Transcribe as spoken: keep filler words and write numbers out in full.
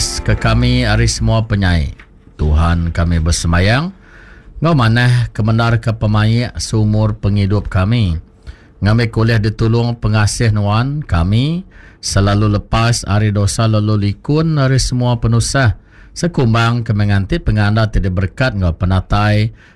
lepas ke kami hari semua penyai. Tuhan kami bersemayang, ngau manah kemenar ke pemayak seumur penghidup kami. Ngami kuliah ditolong pengasih nuan kami, selalu lepas hari dosa lalu likun hari semua penusah. Sekumbang kemengantit penganda tidak berkat ngau penatai